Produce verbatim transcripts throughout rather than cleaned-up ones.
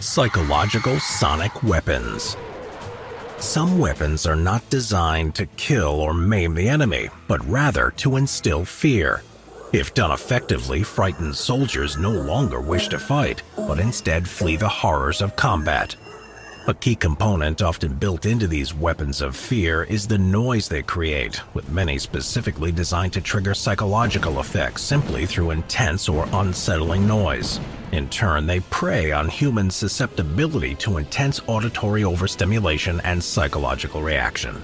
Psychological sonic weapons. Some weapons are not designed to kill or maim the enemy, but rather to instill fear. If done effectively, frightened soldiers no longer wish to fight, but instead flee the horrors of combat. A key component often built into these weapons of fear is the noise they create, with many specifically designed to trigger psychological effects simply through intense or unsettling noise. In turn, they prey on human susceptibility to intense auditory overstimulation and psychological reaction.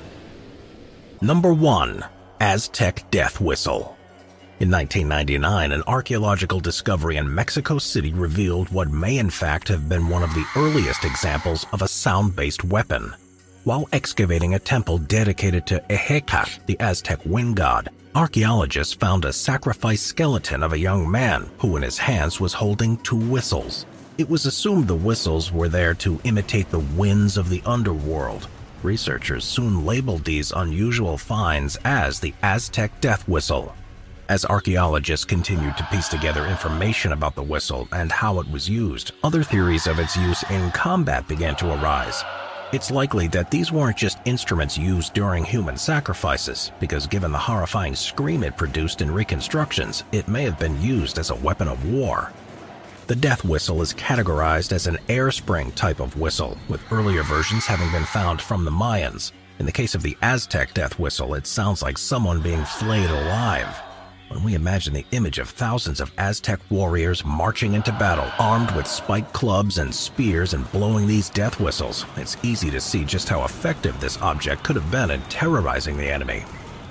Number one. Aztec Death Whistle. In nineteen ninety-nine, an archaeological discovery in Mexico City revealed what may in fact have been one of the earliest examples of a sound-based weapon. While excavating a temple dedicated to Ehecatl, the Aztec wind god, archaeologists found a sacrificed skeleton of a young man who in his hands was holding two whistles. It was assumed the whistles were there to imitate the winds of the underworld. Researchers soon labeled these unusual finds as the Aztec Death Whistle. As archaeologists continued to piece together information about the whistle and how it was used, other theories of its use in combat began to arise. It's likely that these weren't just instruments used during human sacrifices, because given the horrifying scream it produced in reconstructions, it may have been used as a weapon of war. The death whistle is categorized as an air spring type of whistle, with earlier versions having been found from the Mayans. In the case of the Aztec death whistle, it sounds like someone being flayed alive. When we imagine the image of thousands of Aztec warriors marching into battle, armed with spiked clubs and spears and blowing these death whistles, it's easy to see just how effective this object could have been in terrorizing the enemy.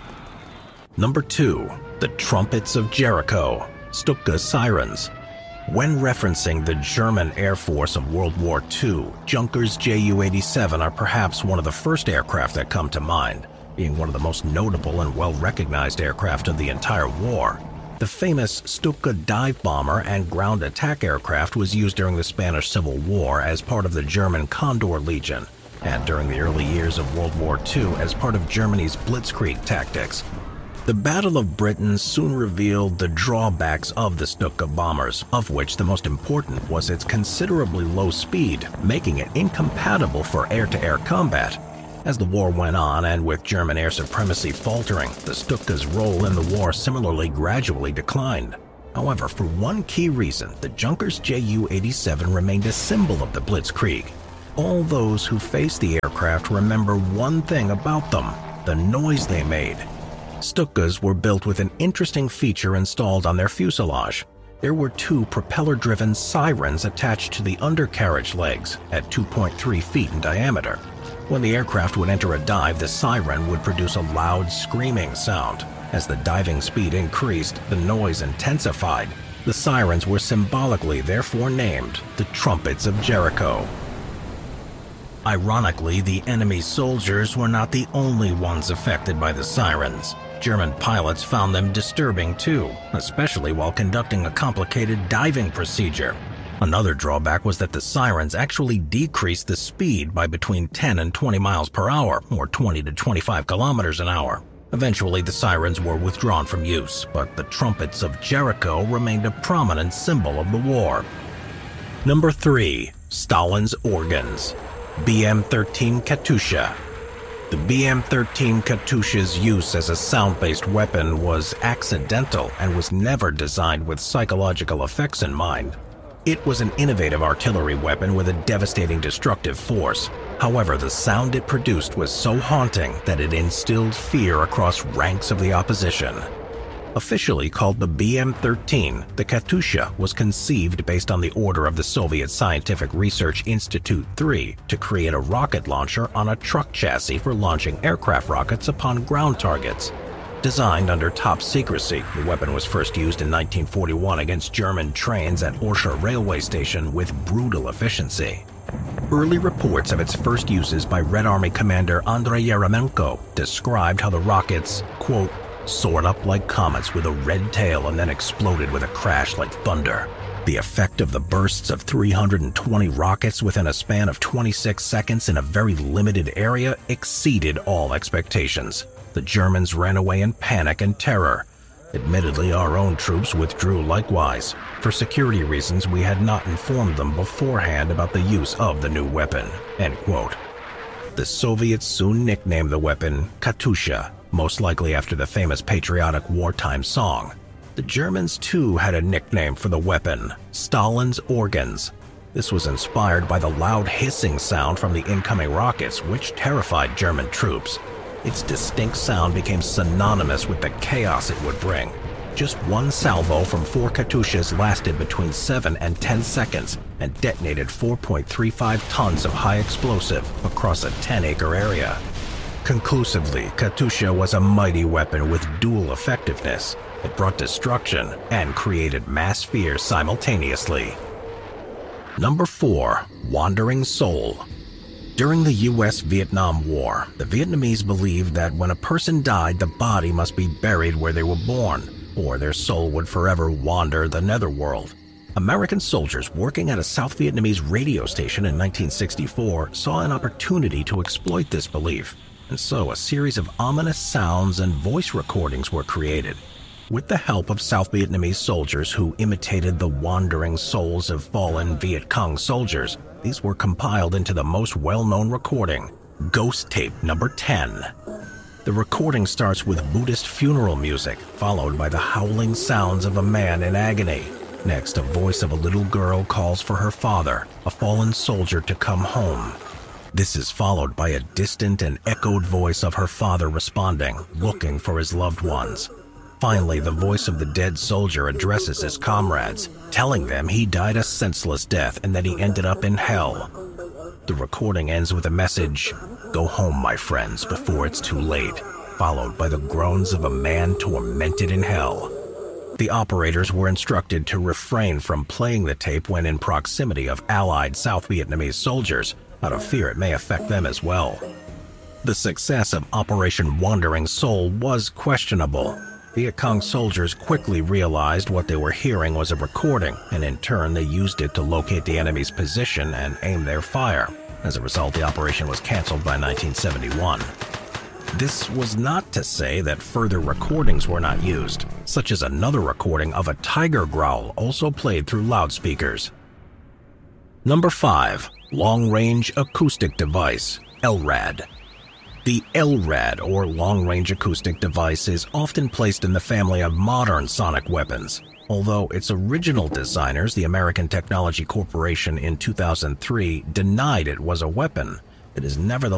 Number two. The Trumpets of Jericho, Stuka Sirens. When referencing the German Air Force of World War Two, Junkers Ju eighty-seven are perhaps one of the first aircraft that come to mind, being one of the most notable and well-recognized aircraft of the entire war. The famous Stuka dive bomber and ground attack aircraft was used during the Spanish Civil War as part of the German Condor Legion, and during the early years of World War Two as part of Germany's Blitzkrieg tactics. The Battle of Britain soon revealed the drawbacks of the Stuka bombers, of which the most important was its considerably low speed, making it incompatible for air-to-air combat. As the war went on, and with German air supremacy faltering, the Stuka's role in the war similarly gradually declined. However, for one key reason, the Junkers Ju eighty-seven remained a symbol of the Blitzkrieg. All those who faced the aircraft remember one thing about them: the noise they made. Stukas were built with an interesting feature installed on their fuselage. There were two propeller-driven sirens attached to the undercarriage legs at two point three feet in diameter. When the aircraft would enter a dive, the siren would produce a loud screaming sound. As the diving speed increased, the noise intensified. The sirens were symbolically therefore named the Trumpets of Jericho. Ironically, the enemy soldiers were not the only ones affected by the sirens. German pilots found them disturbing too, especially while conducting a complicated diving procedure. Another drawback was that the sirens actually decreased the speed by between ten and twenty miles per hour, or twenty to twenty-five kilometers an hour. Eventually, the sirens were withdrawn from use, but the Trumpets of Jericho remained a prominent symbol of the war. Number three. Stalin's Organs, B M thirteen Katyusha. The B M thirteen Katyusha's use as a sound-based weapon was accidental and was never designed with psychological effects in mind. It was an innovative artillery weapon with a devastating destructive force. However, the sound it produced was so haunting that it instilled fear across ranks of the opposition. Officially called the B M thirteen, the Katyusha was conceived based on the order of the Soviet Scientific Research Institute three to create a rocket launcher on a truck chassis for launching aircraft rockets upon ground targets. Designed under top secrecy, the weapon was first used in nineteen forty-one against German trains at Orsha railway station with brutal efficiency. Early reports of its first uses by Red Army commander Andrei Yeremenko described how the rockets, quote, soared up like comets with a red tail and then exploded with a crash like thunder. The effect of the bursts of three hundred twenty rockets within a span of twenty-six seconds in a very limited area exceeded all expectations. The Germans ran away in panic and terror. Admittedly, our own troops withdrew likewise. For security reasons, we had not informed them beforehand about the use of the new weapon." End quote. The Soviets soon nicknamed the weapon Katyusha, most likely after the famous patriotic wartime song. The Germans too had a nickname for the weapon, Stalin's Organs. This was inspired by the loud hissing sound from the incoming rockets, which terrified German troops. Its distinct sound became synonymous with the chaos it would bring. Just one salvo from four Katyushas lasted between seven and ten seconds and detonated four point three five tons of high explosive across a ten-acre area. Conclusively, Katyusha was a mighty weapon with dual effectiveness. It brought destruction and created mass fear simultaneously. Number four. Wandering Soul. During the U S Vietnam War, the Vietnamese believed that when a person died, the body must be buried where they were born, or their soul would forever wander the netherworld. American soldiers working at a South Vietnamese radio station in nineteen sixty-four saw an opportunity to exploit this belief, and so a series of ominous sounds and voice recordings were created. With the help of South Vietnamese soldiers who imitated the wandering souls of fallen Viet Cong soldiers, these were compiled into the most well-known recording, Ghost Tape Number ten. The recording starts with Buddhist funeral music, followed by the howling sounds of a man in agony. Next, a voice of a little girl calls for her father, a fallen soldier, to come home. This is followed by a distant and echoed voice of her father responding, looking for his loved ones. Finally, the voice of the dead soldier addresses his comrades, telling them he died a senseless death and that he ended up in hell. The recording ends with a message, "Go home, my friends, before it's too late," followed by the groans of a man tormented in hell. The operators were instructed to refrain from playing the tape when in proximity of Allied South Vietnamese soldiers, out of fear it may affect them as well. The success of Operation Wandering Soul was questionable. Viet Cong soldiers quickly realized what they were hearing was a recording, and in turn they used it to locate the enemy's position and aim their fire. As a result, the operation was canceled by nineteen seventy-one. This was not to say that further recordings were not used, such as another recording of a tiger growl also played through loudspeakers. Number five. Long-Range Acoustic Device, L RAD. The L RAD, or Long-Range Acoustic Device, is often placed in the family of modern sonic weapons. Although its original designers, the American Technology Corporation in two thousand three, denied it was a weapon, it is nevertheless